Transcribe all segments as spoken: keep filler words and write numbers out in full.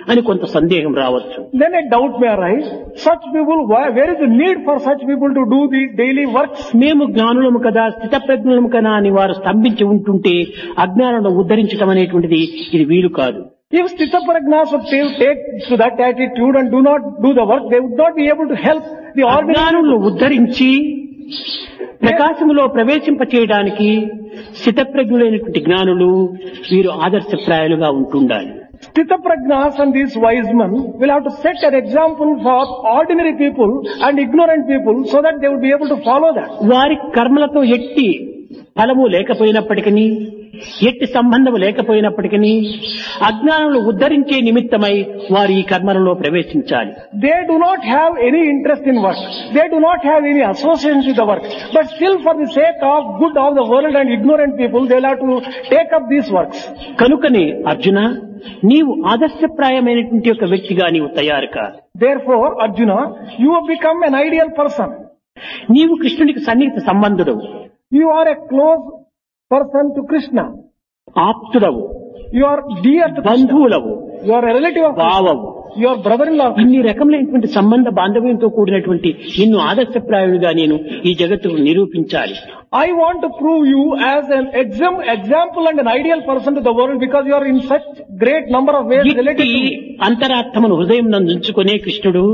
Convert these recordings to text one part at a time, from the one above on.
అని కొంత సందేహం రావచ్చు. Then a doubt may arise. Such people, why, where is the need for such people to do the daily works? మేము జ్ఞానులము కదా, స్థితప్రజ్ఞులము కదా అని వారు స్తంభించి ఉంటుంటే అజ్ఞానంలో ఉద్ధరించడం అనేటువంటిది ఇది వీలు కాదు. If Sthitabhrajnas would take to that attitude and do not do the work, they would not be able to help the ordinary. అజ్ఞానులను ఉద్ధరించి ప్రకాశములో ప్రవేశింప చేయడానికి స్థితప్రజ్ఞులైనటువంటి జ్ఞానులు వీరు ఆదర్శప్రాయాలుగా ఉంటుండాలి. Sthitabhrajnas and these wise men will have to set an example for ordinary people and ignorant people so that they would be able to follow that. వారి కర్మలతో ఎట్టి ఫలము లేకపోయినప్పటికీ, ఎట్టి సంబంధము లేకపోయినప్పటికీ అజ్ఞానంలో ఉద్ధరించే నిమిత్తమై వారు ఈ కర్మలలో ప్రవేశించాలి. They do not have any interest in work. They do not have any association with the work. But still for the sake of good of the world and ignorant people, they will have to take up these works. కనుకనే అర్జున, నీవు ఆదర్శప్రాయమైనటువంటి ఒక వ్యక్తిగా నీవు తయారు కా. Therefore, Arjuna, you have become an ideal person. నీవు కృష్ణుడికి సన్నిహిత సంబంధుడు. You are a close person to Krishna. ఆప్తుడవు, You are dear to Krishna. బంధువులవు, You are a relative of Krishna. భావవు. You are brother-in-law. ఇన్ని రకములైనటువంటి సంబంధ బాంధవ్యంతో కూడినటువంటి నిన్ను ఆదర్శప్రాయుడిగా నేను ఈ జగత్తుకు నిరూపించాలి. I want to prove you as an exam, example and an ideal person to the world because you are in such great number of ways related ఇట్టి to me. అంతరాత్మను హృదయం నందుంచుకునే కృష్ణుడు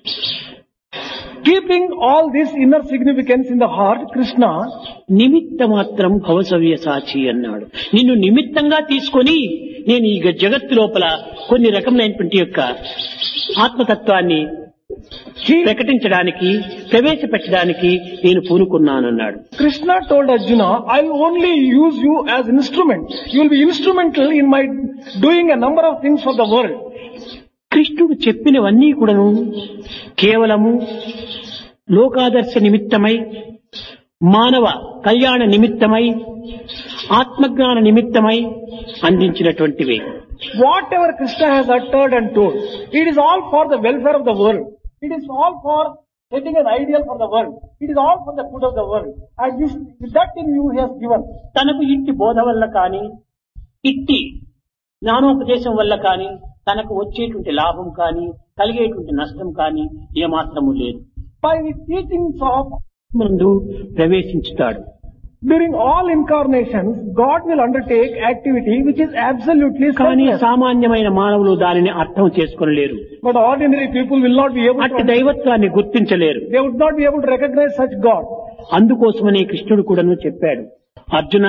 Keeping all this inner significance in the heart, Krishna నిమిత్త మాత్రం భవసవ్య సాచి అన్నాడు. నిన్ను నిమిత్తంగా తీసుకొని నేను ఈ జగత్తు లోపల కొన్ని రకములైనటువంటి యొక్క ఆత్మతత్వాన్ని ప్రకటించడానికి, ప్రవేశపెట్టడానికి నేను పూనుకున్నానన్నాడు. Krishna told Arjuna, I will only use you as an instrument. You will be instrumental in my doing a number of things for the world. కృష్ణుడు చెప్పినవన్నీ కూడాను కేవలము లోకాదర్శ నిమిత్తమై, మానవ కళ్యాణ నిమిత్తమై, ఆత్మజ్ఞాన నిమిత్తమై అందించినటువంటివే. Whatever Krishna has uttered and told, it is all for the welfare of the world. It is all for setting an ideal for the world. It is all for the good of the world. And this, that in you he has given. తనకు ఇట్టి బోధ వల్ల కానీ, ఇట్టి జ్ఞానోపదేశం వల్ల కానీ తనకు వచ్చేటువంటి లాభం కానీ, కలిగేటువంటి నష్టం కానీ ఏమాత్రము లేదు. By the teachings of ముందు ప్రవేశించుతాడు. during all incarnations, God will undertake activity which is absolutely కానీ selfless. సామాన్యమైన మానవులు దానిని అర్థం చేసుకోలేరు. But ordinary people will not be able అట్టి to, దైవత్వాన్ని గుర్తించలేరు. they would not be able to recognize such God. అందుకోసమని కృష్ణుడు కూడాను చెప్పాడు, Arjuna,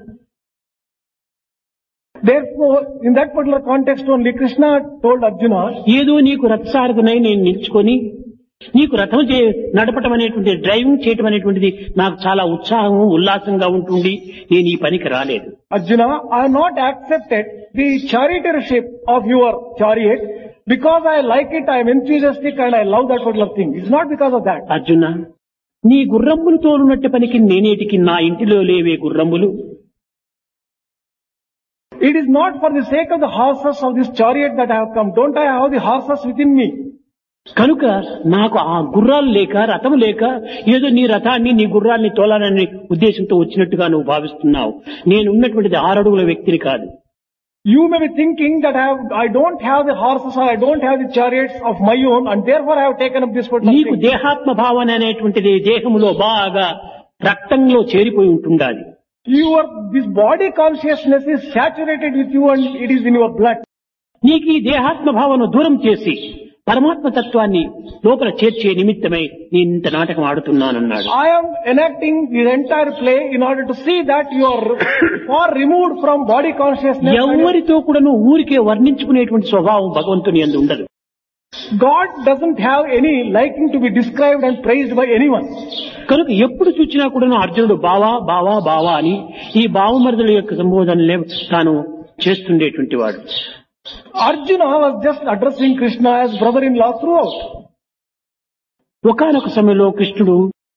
Therefore, in that particular context only, Krishna told Arjuna, ఏదో నీకు రథసారథునై నేను నిల్చుకొని నీకు రథం చే నడపటం అనేటువంటి, డ్రైవింగ్ చేయటం అనేటువంటిది నాకు చాలా ఉత్సాహము, ఉల్లాసంగా ఉంటుంది. నేను ఈ పనికి రాలేదు. Arjuna, I have not accepted the charioteership of your chariot because I like it, I am enthusiastic and I love that particular thing. It's not because of that. Arjuna, నీ గుర్రమ్ములు తోలునట్టు పనికి నేనేటికి నా ఇంటిలో లేవే గుర్రమ్ములు. It is not for the sake of the horses of this chariot that I have come. Don't I have the horses within me? కనుక నాకు ఆ గుర్రాలు లేక, రథము లేక, ఏదో నీ రథాన్ని నీ గుర్రాన్ని తోలాలనే ఉద్దేశంతో వచ్చినట్టుగా నువ్వు భావిస్తున్నావు. నేను ఉన్నటువంటిది ఆరడుగుల వ్యక్తిని కాదు. You may be thinking that I, have, I don't have the horses or I don't have the chariots of my own and therefore I have taken up this particular నీకు thing. దేహాత్మ భావన అనేటువంటిది దేహములో బాగా రక్తంలో చేరిపోయి ఉంటుండాలి. Your, this body consciousness is saturated with you and it is in your blood. నీకు ఈ దేహాత్మ భావన దూరం చేసి పరమాత్మ తత్వాన్ని లోపల చేర్చే నిమిత్తమై నేను ఇంత నాటకం ఆడుతున్నానన్నాడు. I am enacting the entire play in order to see that you are far removed from body consciousness. ఎవరితో కూడాను ఊరికే వర్ణించుకునేటువంటి స్వభావం భగవంతుని యందు ఉండదు. God doesn't have any liking to be described and praised by anyone. కనుక ఎప్పుడు చూచినా కూడాను అర్జునుడు బావా బావా బావా అని ఈ బావమరుదుల యొక్క సంబోధనలే తాను చేస్తుండేటువంటి వాడు. Arjuna was just addressing Krishna as brother-in-law throughout. ఒకానొక సమయంలో కృష్ణుడు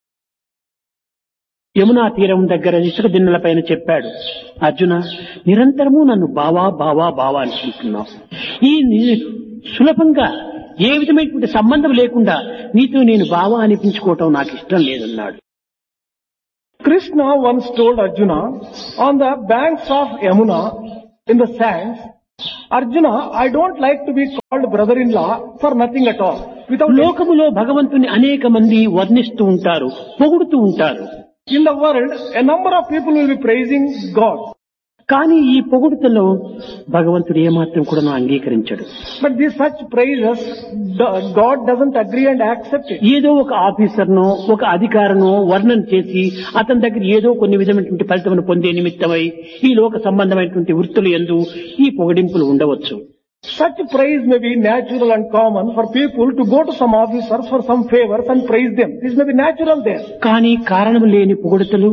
యమునా తీరం దగ్గర ఇసుక దిన్నెల పైన చెప్పాడు, అర్జున, నిరంతరము నన్ను బావా బావా బావా అనుకుంటున్నావు. ఈ సులభంగా ఏ విధమైనటువంటి సంబంధం లేకుండా నీతో నేను బావా అనిపించుకోవటం నాకు ఇష్టం లేదన్నాడు. Krishna once told Arjuna on the banks of Yamuna in the sands, Arjuna, I don't like to be called brother-in-law for nothing at all. Without లోకములో భగవంతుని అనేక మంది వర్ణిస్తూ ఉంటారు, పొగుడుతూ ఉంటారు. in the world, a number of people will be praising God. కానీ ఈ పొగుడుతలో భగవంతుడు ఏమాత్రం కూడా అంగీకరించడు. But these such praises, God doesn't agree and accept it. ఏదో ఒక ఆఫీసర్నో ఒక అధికారనో వర్ణన చేసి అతని దగ్గర ఏదో కొన్ని విధమైనటువంటి ఫలితమును పొందే నిమిత్తమై ఈ లోక సంబంధమైనటువంటి వృత్తులు యందు ఈ పొగడింపులు ఉండవచ్చు. Such praise may be natural and common for people to go to some officers for some favors and praise them. This may be natural there. కానీ కారణం లేని పొగడుతలు,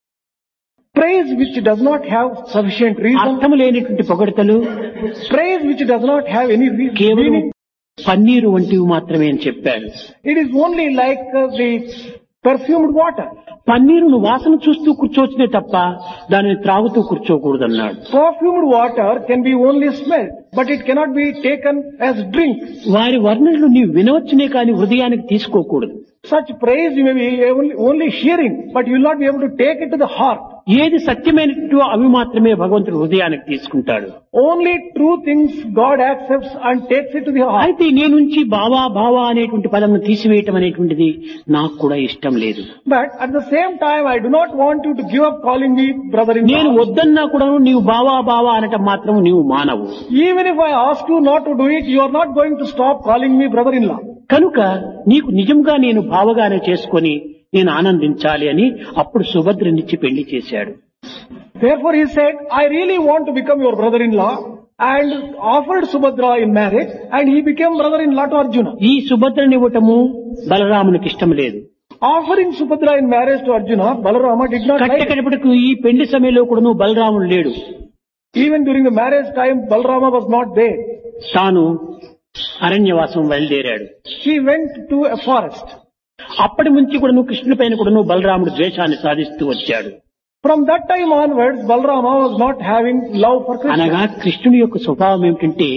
Praise which does not have sufficient reason, అర్థం లేనటువంటి పొగడుతలు, praise which does not have any re- కేవలం meaning. Paneer వంటివి మాత్రమే అని చెప్పాడు. It is only like uh, the perfumed water. పన్నీరును వాసన చూస్తూ కూర్చోవచ్చునే తప్ప దానిని త్రాగుతూ కూర్చోకూడదన్నాడు. Perfumed water can be only smelled, but it cannot be taken as drink. వారి వర్ణనలు నీవు వినవచ్చునే కానీ హృదయానికి తీసుకోకూడదు. Such praise you may be only, only hearing, but you will not be able to take it to the heart. ఏది సత్యమైనట్టు అవి మాత్రమే భగవంతుడు హృదయానికి తీసుకుంటాడు. Only true things God accepts and takes it to the heart. అయితే నీ నుంచి బావా బావా అనేటువంటి పదమును తీసివేయటం అనేటువంటిది నాకు కూడా ఇష్టం లేదు. But at the same time, I do not want you to give up calling me brother-in-law. నేను వద్దన్నా కూడా నీవు బావా బావా అనటం మాత్రం నీవు మానవు. Even if I ask you not to do it, you are not going to stop calling me brother-in-law. కనుక నీకు నిజంగా నేను బావగానే చేసుకొని నేను ఆనందించాలి అని అప్పుడు సుభద్రనిచ్చి పెళ్లి చేశాడు. Therefore he said, I really want to become your brother-in-law, and offered Subhadra in marriage, and he became brother-in-law to Arjuna. ఈ సుభద్రనివ్వటము బలరామునికి ఇష్టం లేదు. Offering Subhadra in marriage to Arjuna, Balarama did not like it. కట్టకడపటికి ఈ పెళ్లి సమయంలో కూడా బలరాముడు లేడు. Even during the marriage time, Balarama was not there. తాను అరణ్యవాసం బయలుదేరాడు. He went to a forest. అప్పటి నుంచి కూడాను కృష్ణుని పైన కూడాను బలరాముడు ద్వేషాన్ని సాధిస్తూ వచ్చాడు. From that time onwards, Balarama was not having love for Krishna. అనగా కృష్ణుని యొక్క స్వభావం ఏమిటంటే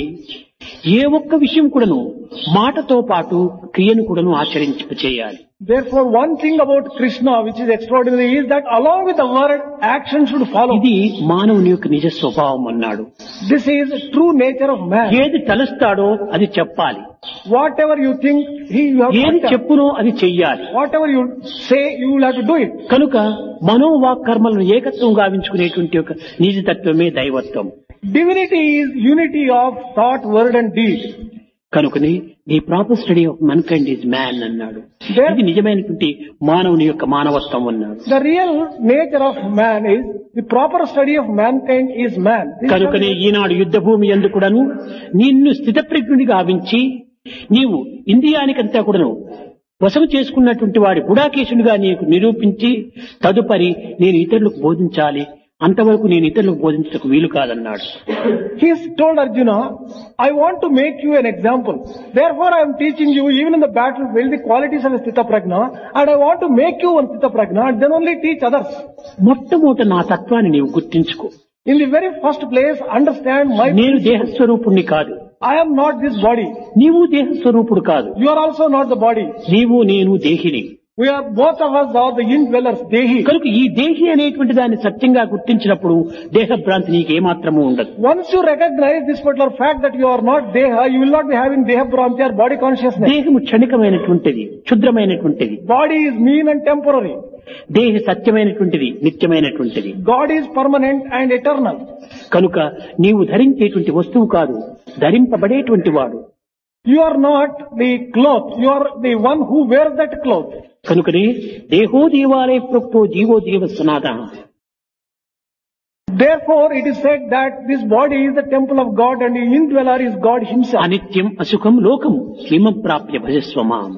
ఏ ఒక్క విషయం కూడాను మాటతో పాటు క్రియను కూడాను ఆచరించి చేయాలి. Therefore, one thing about Krishna which is extraordinary is that along with the word, action should follow. ఇది మానవుని యొక్క నిజ స్వభావం అన్నాడు. This is the true nature of man. ఏది తలస్తాడో అది చెప్పాలి, Whatever you think, he you have ఏది to tell. చెప్పునో అది చెయ్యాలి. Whatever you say, you will have to do it. కనుక మనోవాక్ కర్మలను ఏకత్వం గావించుకునేటువంటి ఒక నిజతత్వమే దైవత్వం. Divinity is unity of thought, word and deed. కనుకని the proper study of Mann kind is man అన్నాడు. ఇది నిజమైనటువంటి మానవుని యొక్క మానవత్వం అన్నాడు. The real nature of man is, the proper study of mankind is man. This కనుకనే ఈనాడు యుద్ధ భూమి యందు కూడాను నిన్ను స్థితప్రజ్ఞుడి గావించి నీవు ఇంద్రియానికంతా కూడాను వశము చేసుకున్నటువంటి వాడి గుడాకేశుడిగా నీకు నిరూపించి తదుపరి నేను ఇతరులకు బోధించాలి, అంతవరకు నేను ఇతరులకు బోధించటకు వీలు కాదన్నాడు. He told Arjuna, I want to make you an example. Therefore I am teaching you even in the battlefield the qualities of a Sthita Prajna, and I want to make you one Sthita Prajna and then only teach others. మొట్టమొదట నా తత్వాన్ని నీవు గుర్తించుకో. In the very first place, understand my నేను దేహస్వరూపుణ్ణి కాదు. I am not this body. నీవు దేహస్వరూపుడు కాదు. You are also not the body. నీవు నేను దేహిని. We are, both of us are the indwellers, Dehi. కనుక ఈ దేహి అనేటువంటి దాన్ని సత్యంగా గుర్తించినప్పుడు దేహభ్రాంతి నీకు ఏమాత్రము ఉండదు. Once you recognize this particular fact that you are not Deha, you will not be having Deha Bhranti or body consciousness. దేహము క్షణికమైనటువంటిది, క్షుద్రమైనటువంటిది. Body is mean and temporary. దేహ సత్యమైనటువంటిది, నిత్యమైనటువంటిది. God is permanent and eternal. కనుక నీవు ధరించేటువంటి వస్తువు కాదు, ధరింపబడేటువంటి వాడు. You are not the cloth, you are the one who wears that cloth. కనుకనే దేహో దేవాలయ ప్రోక్తో GO దేవ సనాతన. Therefore it is said that this body is the temple of God and the indweller is God himself. అనిత్యం అసుఖం లోకం విమం ప్రాప్య భజస్వమాం.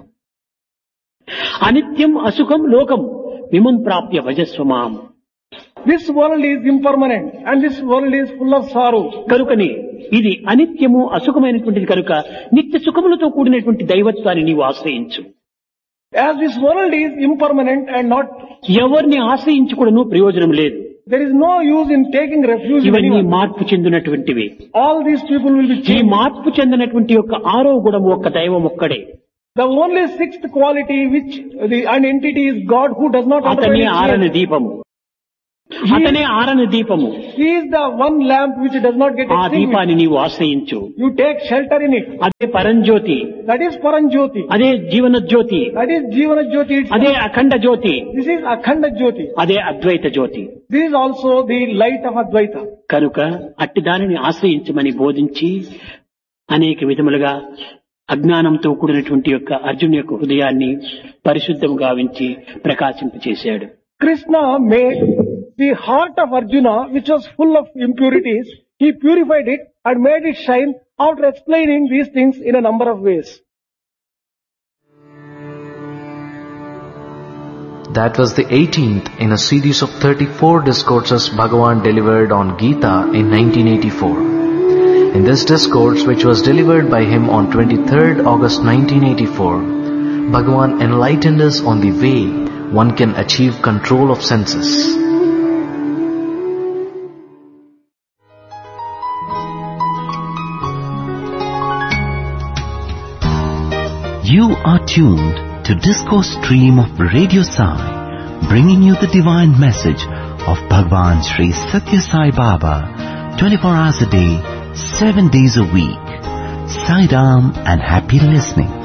అనిత్యం అసుఖం లోకం విమం ప్రాప్య భజస్వమాం. This world is impermanent and this world is full of sorrow. కనుకనే ఇది అనిత్యము అసుఖమైనటువంటిది కనుక నిత్య సుఖములతో కూడినటువంటి దైవత్వాన్ని నీవు ఆశ్రయించు. As this world is impermanent and not, ఎవరిని ఆశ్రయించుకోవడం ప్రయోజనం లేదు. there is no use in taking refuge in ఇవన్నీ anyone. మార్పు చెందినటువంటివి. All these people will be ఈ changed. మార్పు చెందినటువంటి యొక్క ఆరో గుణం ఒక్క దైవం ఒక్కడే. The only sixth quality which the an entity is God who does not అతని undergo ఆరని change. దీపము. అతనే ఆరని దీపము. He is the one lamp which does not get ఆ extinguished. దీపాన్ని నీవు ఆశ్రయించు. You take shelter in it. అదే పరంజ్యోతి, That is Paranjyoti. అదే Jeevan Jyoti, That is Jivana Jyoti itself. అదే అఖండ జ్యోతి, This is Akhanda Jyoti. అదే అద్వైత జ్యోతి. This is also the light of Advaita. కనుక అట్టి దానిని ఆశ్రయించమని బోధించి అనేక విధములుగా అజ్ఞానంతో కూడినటువంటి యొక్క అర్జున్ యొక్క హృదయాన్ని పరిశుద్ధం గావించి ప్రకాశింపచేశాడు. Krishna made the heart of Arjuna, which was full of impurities, he purified it and made it shine after explaining these things in a number of ways. That was the eighteenth in a series of thirty-four discourses Bhagavan delivered on Gita in nineteen eighty-four. In this discourse, which was delivered by him on twenty-third August nineteen eighty-four, Bhagavan enlightened us on the way one can achieve control of senses. You are tuned to Discourse Stream of Radio Sai, bringing you the divine message of Bhagwan Sri Satya Sai Baba, twenty-four hours a day, seven days a week. Sai Ram and happy listening.